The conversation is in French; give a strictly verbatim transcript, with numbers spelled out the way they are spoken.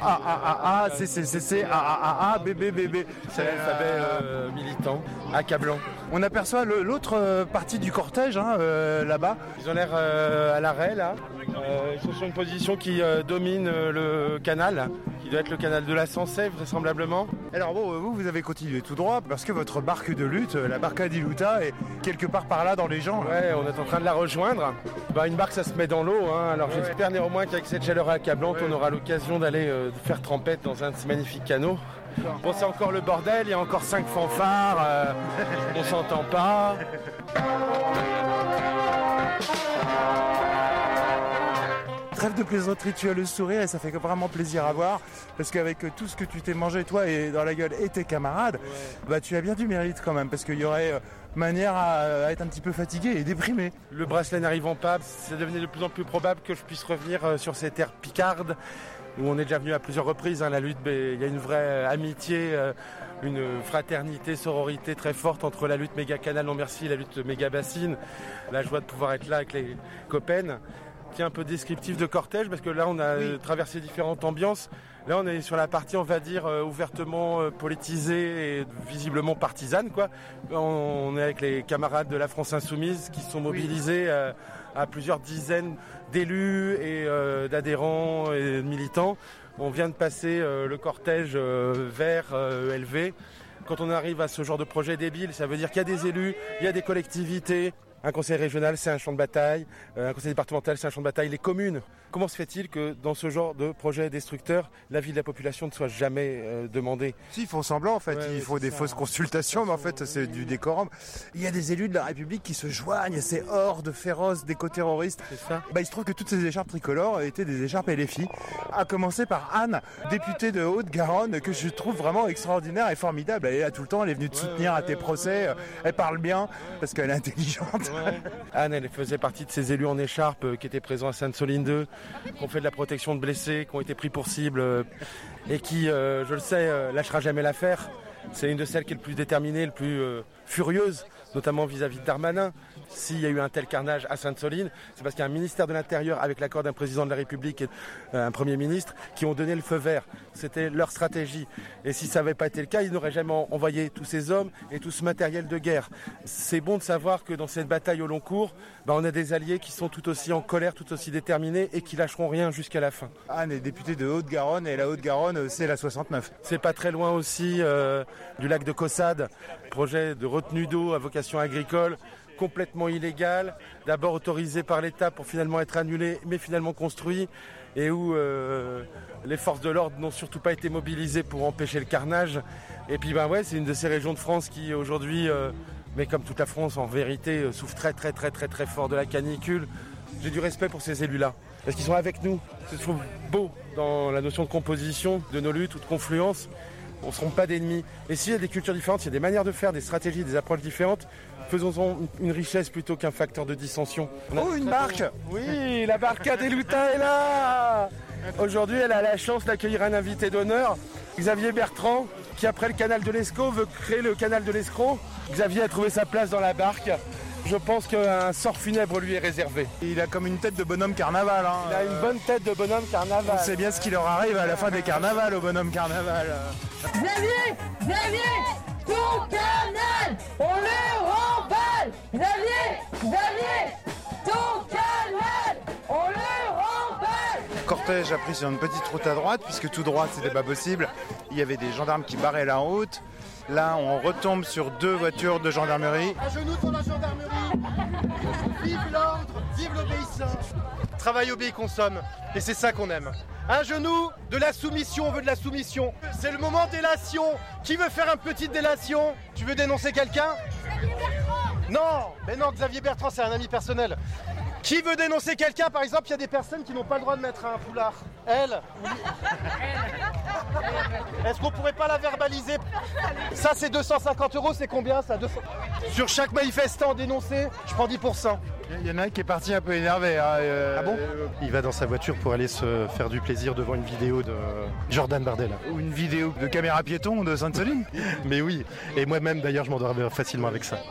A, A, A, A, C, C, C, C, A, A, A, A, B, B, B, B. C'est l'alphabet euh, militant, accablant. On aperçoit le, l'autre euh, partie du cortège, hein, euh, là-bas. Ils ont l'air euh, à l'arrêt, là. Euh, ils sont sur une position qui euh, domine euh, le canal, qui doit être le canal de la Sansée, vraisemblablement. Alors bon, vous, vous avez continué tout droit, parce que votre barque de lutte, la Barca di Luta, est quelque part par là dans les gens. Ouais, on est en train de la rejoindre. Bah, une barque, ça se met dans l'eau, hein. Alors ouais. J'espère néanmoins qu'avec cette chaleur accablante, ouais. On aura l'occasion d'aller euh, faire trempette dans un de ces magnifiques canaux. Bon, c'est encore le bordel, il y a encore cinq fanfares, euh, on s'entend pas. Trêve de plaisanterie, tu as le sourire et ça fait vraiment plaisir à voir, parce qu'avec tout ce que tu t'es mangé toi et dans la gueule et tes camarades, ouais. Bah tu as bien du mérite quand même, parce qu'il y aurait euh, manière à, à être un petit peu fatigué et déprimé. Le bracelet n'arrivant pas, ça devenait de plus en plus probable que je puisse revenir euh, sur ces terres picardes, où on est déjà venu à plusieurs reprises, hein, la lutte, il y a une vraie amitié, euh, une fraternité, sororité très forte entre la lutte méga canal non merci et la lutte méga bassine. La joie de pouvoir être là avec les copains. Qui est un peu descriptif de cortège, parce que là on a oui. traversé différentes ambiances. Là on est sur la partie, on va dire, euh, ouvertement euh, politisée et visiblement partisane, quoi. On, on est avec les camarades de la France Insoumise qui sont mobilisés oui. euh, à plusieurs dizaines d'élus et euh, d'adhérents et de militants. On vient de passer euh, le cortège euh, vert euh, E L V. Quand on arrive à ce genre de projet débile, ça veut dire qu'il y a des élus, il y a des collectivités. Un conseil régional, c'est un champ de bataille. Un conseil départemental, c'est un champ de bataille. Les communes. Comment se fait-il que dans ce genre de projet destructeur, l'avis de la population ne soit jamais euh, demandé ? Si, ils font semblant en fait. Ouais, il faut des ça. fausses consultations, mais en fait, c'est du décorum. Il y a des élus de la République qui se joignent à ces hordes féroces d'éco-terroristes. C'est ça. Bah, il se trouve que toutes ces écharpes tricolores étaient des écharpes L F I. À commencer par Anne, députée de Haute-Garonne, que je trouve vraiment extraordinaire et formidable. Elle est là tout le temps. Elle est venue te ouais, soutenir ouais, à tes ouais, procès. Ouais, ouais, elle parle bien ouais. parce qu'elle est intelligente. Ouais. Anne, elle faisait partie de ces élus en écharpe euh, qui étaient présents à Sainte-Soline deux, qui ont fait de la protection de blessés, qui ont été pris pour cible euh, et qui, euh, je le sais, euh, lâchera jamais l'affaire. C'est une de celles qui est le plus déterminée, le plus euh, furieuse, notamment vis-à-vis de Darmanin. S'il y a eu un tel carnage à Sainte-Soline, c'est parce qu'il y a un ministère de l'Intérieur, avec l'accord d'un président de la République et euh, un Premier ministre, qui ont donné le feu vert. C'était leur stratégie. Et si ça n'avait pas été le cas, ils n'auraient jamais envoyé tous ces hommes et tout ce matériel de guerre. C'est bon de savoir que dans cette bataille au long cours, bah, on a des alliés qui sont tout aussi en colère, tout aussi déterminés et qui lâcheront rien jusqu'à la fin. Anne est députée de Haute-Garonne et la Haute-Garonne, c'est la soixante-neuf. C'est pas très loin aussi euh, du lac de Caussade, projet de retenue d'eau à vocation agricole, complètement illégal, d'abord autorisé par l'État pour finalement être annulé, mais finalement construit, et où euh, les forces de l'ordre n'ont surtout pas été mobilisées pour empêcher le carnage. Et puis ben ouais, c'est une de ces régions de France qui aujourd'hui, euh, mais comme toute la France en vérité, euh, souffre très très très très très fort de la canicule. J'ai du respect pour ces élus-là, parce qu'ils sont avec nous. Je trouve beau dans la notion de composition de nos luttes ou de confluence. On ne seront pas d'ennemis. Et s'il y a des cultures différentes, s'il y a des manières de faire, des stratégies, des approches différentes, faisons-en une richesse plutôt qu'un facteur de dissension. Oh, une barque ! Oui, la Barca di Luta est là. Aujourd'hui, elle a la chance d'accueillir un invité d'honneur, Xavier Bertrand, qui après le canal de l'Escaut veut créer le canal de l'Escroc. Xavier a trouvé sa place dans la barque. Je pense qu'un sort funèbre lui est réservé. Il a comme une tête de bonhomme carnaval. Hein. Il a une bonne tête de bonhomme carnaval. On sait bien ce qui leur arrive à la fin des carnavals au bonhomme carnaval. Xavier, Xavier, ton canal, on le remballe. Xavier, Xavier, ton canal, on le remballe. Le cortège a pris sur une petite route à droite, puisque tout droit c'était pas possible. Il y avait des gendarmes qui barraient la route. Là, on retombe sur deux voitures de gendarmerie. À genoux pour la gendarmerie. Vive l'ordre, vive l'obéissance. Travail, obéit, consomme. Et c'est ça qu'on aime. Un genou, de la soumission, on veut de la soumission. C'est le moment délation. Qui veut faire une petite délation? Tu veux dénoncer quelqu'un? Non, mais non, Xavier Bertrand, c'est un ami personnel. Qui veut dénoncer quelqu'un? Par exemple, il y a des personnes qui n'ont pas le droit de mettre un foulard. Elle. Est-ce qu'on pourrait pas la verbaliser? Ça, c'est deux cent cinquante euros, c'est combien ça? deux cents Sur chaque manifestant dénoncé, je prends dix pour cent. Il y en a un qui est parti un peu énervé. Hein, euh, ah bon euh, Il va dans sa voiture pour aller se faire du plaisir devant une vidéo de Jordan Bardella. Ou une vidéo de caméra piéton de Sainte-Soline. Mais oui, et moi-même d'ailleurs, je m'endors facilement avec ça.